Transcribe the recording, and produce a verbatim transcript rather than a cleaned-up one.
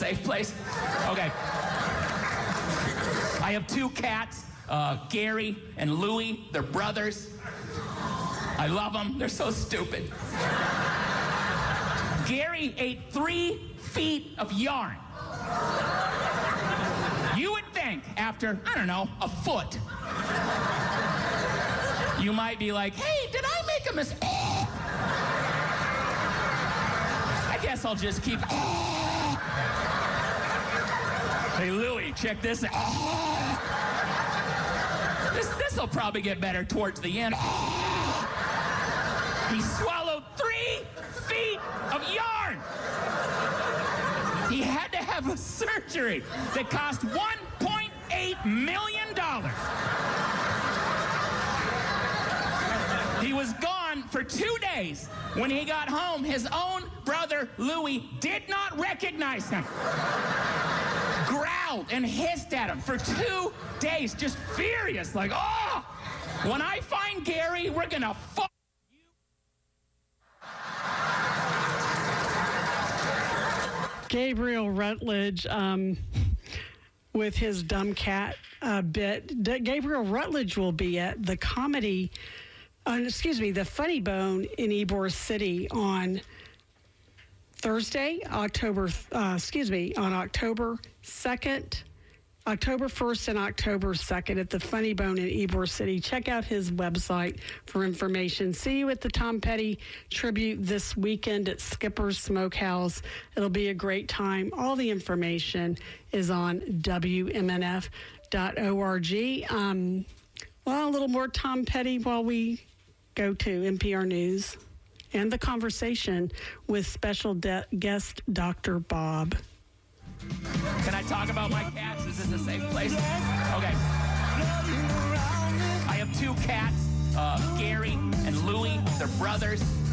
safe place? Okay. I have two cats, uh, Gary and Louie. They're brothers. I love them. They're so stupid. Gary ate three feet of yarn. You would think after, I don't know, a foot, you might be like, hey, did I make a mistake? I guess I'll just keep. Hey, Louie, check this out. This, this'll probably get better towards the end. He swallowed three feet of yarn. He had to have a surgery that cost one point eight million dollars. He was gone for two days. When he got home, his own brother, Louie, did not recognize him. Growled and hissed at him for two days, just furious, like, oh, when I find Gary, we're gonna fuck you. Gabriel Rutledge, um, with his dumb cat uh, bit. D- Gabriel Rutledge will be at the comedy, uh, excuse me, the Funny Bone in Ybor City on Thursday, October, uh, excuse me, on October second, October first and October second at the Funny Bone in Ybor City. Check out his website for information. See you at the Tom Petty tribute this weekend at Skipper's Smokehouse. It'll be a great time. All the information is on W M N F dot org. Um, well, a little more Tom Petty while we go to N P R News and the conversation with special de- guest Doctor Bob. Can I talk about my cats? Is this a safe place? Okay. I have two cats, uh, Gary and Louie. They're brothers.